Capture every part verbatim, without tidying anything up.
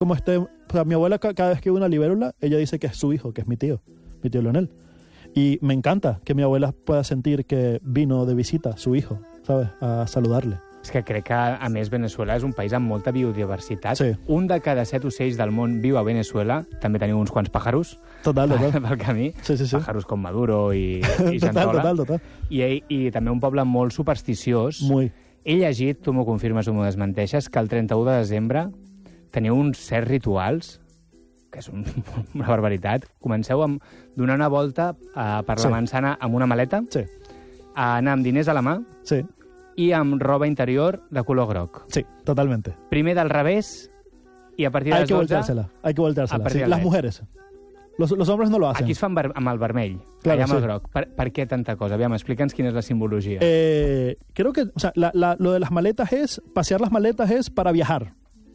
como este, o sea, mi abuela ca- cada vez que ve una libélula, ella dice que es su hijo, que es mi tío, mi tío Leonel. Y me encanta que mi abuela pueda sentir que vino de visita su hijo, ¿sabes? A saludarle. És que crec que, a més, Veneçuela és un país amb molta biodiversitat. Sí. Un de cada set ocells del món viu a Veneçuela. També teniu uns quants pájaros Total, total. pel camí. Sí, sí, sí. Pájaros com Maduro i, i Total, Gentola. total, total. I, I també un poble molt supersticiós. Muy. He llegit, tu m'ho confirmes o m'ho desmenteixes, que el trenta-u de desembre teniu uns certs rituals, que és un, una barbaritat. Comenceu amb donar una volta uh, per Sí. la manzana amb una maleta, Sí, a anar amb diners a la mà sí, i amb roba interior de color groc. sí, totalmente. Primer del revés i a partir de Hay les que dotze... volteársela, hay que a volteársela. partir Sí, del las mes. mujeres. Los, los hombres no lo hacen. Aquí es fan ver amb el vermell, Claro, allà amb el sí. groc. Per, per què tanta cosa? Aviam, explica'ns quina és la simbologia. Eh, creo que, o sea, la- la- lo de las maletas es, pasear las maletas es para viajar,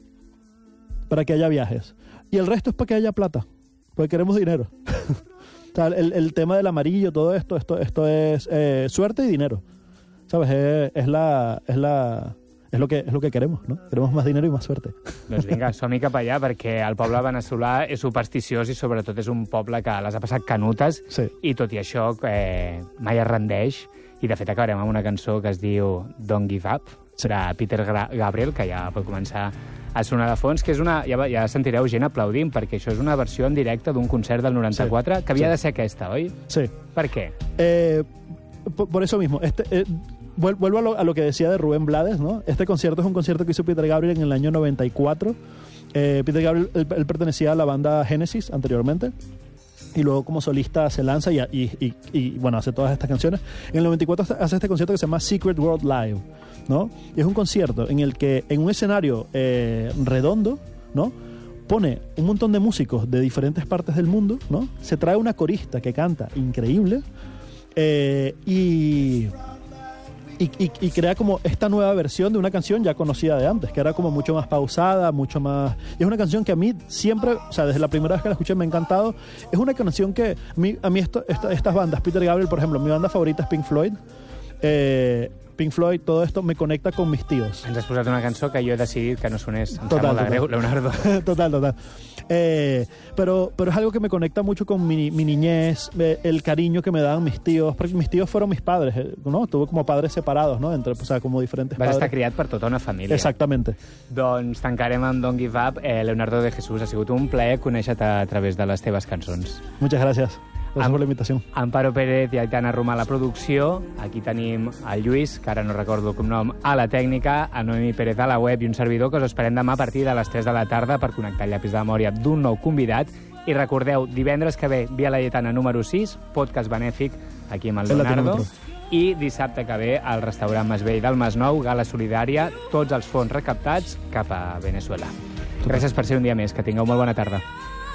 para que haya viajes. Y el resto es para que haya plata, porque queremos dinero. O sea, el, el tema del amarillo, todo esto, esto, esto es eh, suerte y dinero. ¿Sabes? Es, es la, es la, es lo que, es lo que queremos, ¿no? Queremos más dinero y más suerte. Doncs vinga, som-hi cap allà, perquè el poble veneçolà és supersticiós i sobretot és un poble que les ha passat canutes Sí. i tot i això eh, mai es rendeix. I de fet acabarem amb una cançó que es diu Don't Give Up, Sí. de Peter Gra- Gabriel, que ja pot començar a sonar de fons, que és una... Ja, ja sentireu gent aplaudint, perquè això és una versió en directe d'un concert del noranta-quatre, Sí. que havia Sí. de ser aquesta, oi? Sí. Per què? Eh, por, por eso mismo, este, eh, vuel- vuelvo a lo, a lo que decía de Rubén Blades, ¿no? Este concierto es un concierto que hizo Peter Gabriel en el año noventa y cuatro. Eh, Peter Gabriel, él, él pertenecía a la banda Genesis anteriormente. Y luego como solista se lanza y, y, y, y, bueno, hace todas estas canciones. En el noventa y cuatro hace este concierto que se llama Secret World Live, ¿no? Y es un concierto en el que en un escenario eh, redondo, ¿no? Pone un montón de músicos de diferentes partes del mundo, ¿no? Se trae una corista que canta increíble eh, y, y, y, y crea como esta nueva versión de una canción ya conocida de antes, que era como mucho más pausada, mucho más... Y es una canción que a mí siempre, o sea, desde la primera vez que la escuché me ha encantado. Es una canción que a mí, a mí esto, esta, estas bandas, Peter Gabriel, por ejemplo, mi banda favorita es Pink Floyd. Eh, Pink Floyd, todo esto me conecta con mis tíos. Ens has posat una cançó que jo he decidit que no sonés. Em Total, sap molt de total. greu, Leonardo. Total, total. Eh, pero, pero es algo que me conecta mucho con mi, mi niñez, eh, el cariño que me dan mis tíos, porque mis tíos fueron mis padres, eh, ¿no? Tuve como padres separados, ¿no? Entre, o sea, como diferentes Vas padres. estar criat per tota una família. Exactamente. Doncs tancarem amb Don't Give Up. Eh, Leonardo de Jesús, ha sigut un plaer conèixer-te a través de les teves cançons. Muchas gracias. Gracias Am- por la invitación. Amparo Pérez i Aitana Romà a la producció. Aquí tenim el Lluís, que ara no recordo el cognom, a la tècnica, a Noemi Pérez a la web i un servidor que us esperem demà a partir de les tres de la tarda per connectar el llapis de memòria d'un nou convidat. I recordeu, divendres que ve, Via Laietana número sis, podcast benèfic aquí amb el El Leonardo. Latinòmetre. I dissabte que ve al restaurant Masvell del Masnou, gala solidària, tots els fons recaptats cap a Veneçuela. Gràcies per ser un dia més. Que tingueu molt bona tarda.